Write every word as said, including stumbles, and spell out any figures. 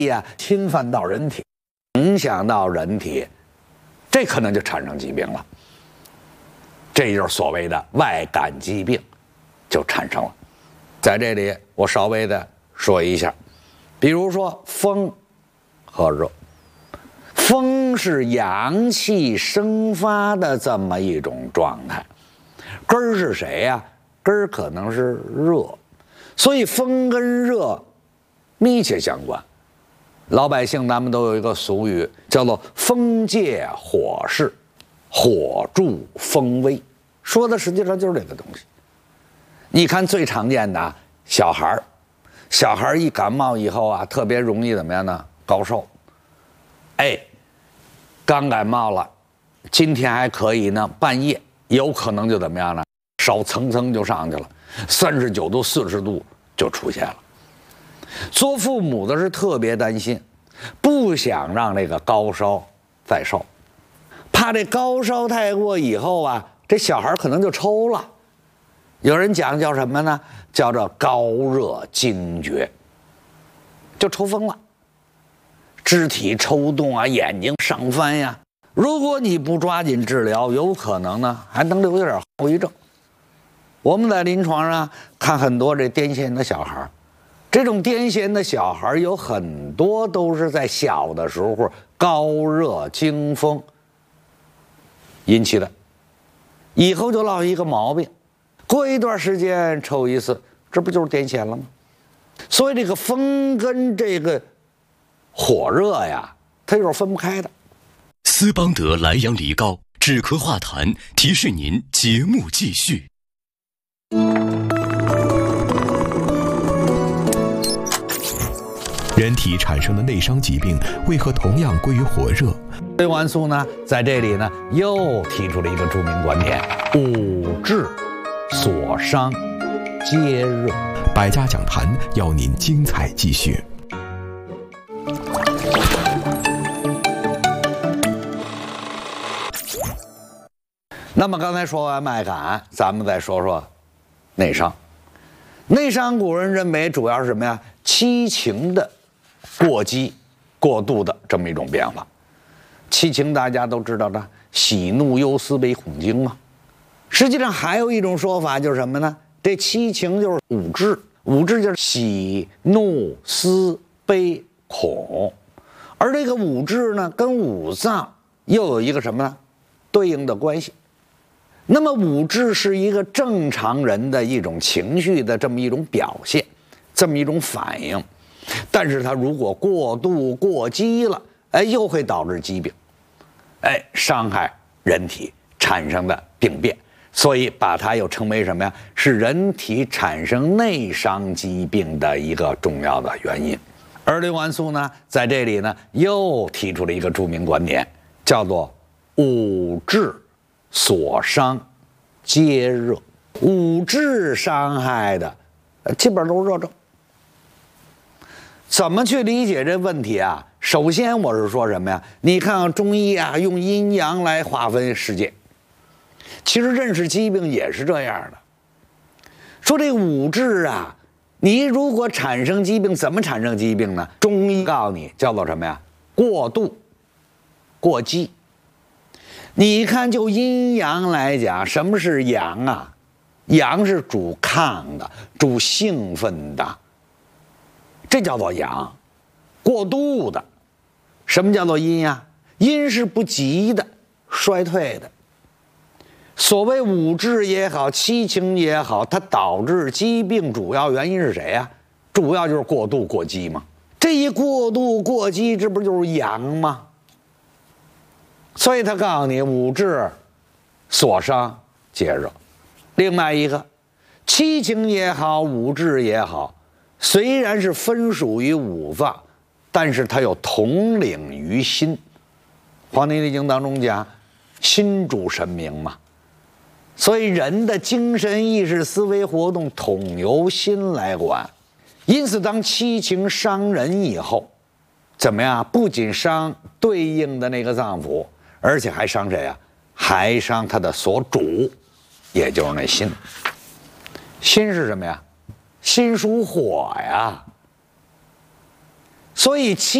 呀侵犯到人体，影响到人体，这可能就产生疾病了。这就是所谓的外感疾病就产生了。在这里我稍微的说一下，比如说风和热。风是阳气生发的这么一种状态，根儿是谁呀？根儿可能是热，所以风跟热密切相关。老百姓咱们都有一个俗语，叫做风借火势，火助风威，说的实际上就是这个东西。你看最常见的小孩儿，小孩儿一感冒以后啊，特别容易怎么样呢？高烧。哎，刚感冒了，今天还可以呢，半夜有可能就怎么样呢？烧蹭蹭就上去了，三十九度、四十度就出现了。做父母的是特别担心，不想让这个高烧再烧，怕这高烧太过以后啊，这小孩可能就抽了。有人讲叫什么呢？叫做高热惊厥，就抽风了。肢体抽动啊，眼睛上翻呀。如果你不抓紧治疗，有可能呢还能留下点后遗症。我们在临床上看很多这癫痫的小孩，这种癫痫的小孩有很多都是在小的时候高热惊风引起的，以后就落一个毛病，过一段时间抽一次，这不就是癫痫了吗？所以这个风跟这个火热呀，它就是分不开的。 斯邦德莱阳梨膏止咳化痰，提示您节目继续。 人体产生的内伤疾病为何同样归于火热？ 刘完素呢，在这里呢又提出了一个著名观点：五志所伤皆热。 百家讲坛要您精彩继续。 那么刚才说完脉感，咱们再说说内伤。内伤古人认为主要是什么呀？七情的过激、过度的这么一种变化。七情大家都知道的，喜怒忧思悲恐惊嘛。实际上还有一种说法就是什么呢？这七情就是五志，五志就是喜怒思悲恐，而这个五志呢，跟五脏又有一个什么呢？对应的关系。那么五志是一个正常人的一种情绪的这么一种表现，这么一种反应，但是它如果过度过激了，哎，又会导致疾病，哎，伤害人体产生的病变，所以把它又称为什么呀？是人体产生内伤疾病的一个重要的原因。而刘完素呢，在这里呢又提出了一个著名观点，叫做五志所伤皆热。五志伤害的基本都是热症。怎么去理解这问题啊？首先我是说什么呀？你看看中医啊，用阴阳来划分世界，其实认识疾病也是这样的。说这五志啊，你如果产生疾病，怎么产生疾病呢？中医告诉你叫做什么呀？过度过激。你看就阴阳来讲，什么是阳啊？阳是主亢的，主兴奋的，这叫做阳。过度的。什么叫做阴呀？阴是不急的，衰退的。所谓五志也好，七情也好，它导致疾病主要原因是谁呀？主要就是过度过激嘛。这一过度过激，这不就是阳吗？所以他告诉你，五志所伤皆热。另外一个，七情也好，五志也好，虽然是分属于五脏，但是它有统领于心。《黄帝内经》当中讲，心主神明嘛，所以人的精神意识、思维活动统由心来管。因此，当七情伤人以后，怎么样？不仅伤对应的那个脏腑，而且还伤谁呀？还伤他的所主，也就是那心。心是什么呀？心属火呀。 所以七